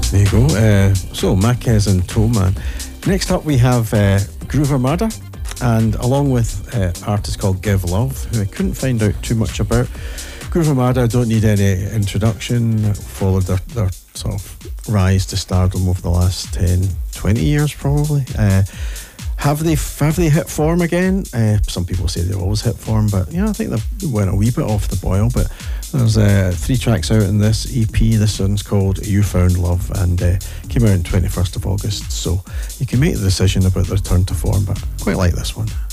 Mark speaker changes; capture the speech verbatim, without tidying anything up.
Speaker 1: There you go. Uh, so, Marquez and Toman. Next up, we have uh, Groove Armada, and along with uh, artist called Give Love, who I couldn't find out too much about. Groove Armada don't need any introduction. Followed their, their sort of rise to stardom over the last ten, twenty years, probably. Uh, Have they have they hit form again? Uh, some people say they've always hit form, but yeah, I think they've went a wee bit off the boil. But there's uh, three tracks out in this E P. This one's called You Found Love, and uh, came out on twenty-first of August. So you can make the decision about the return to form, but I quite like this one.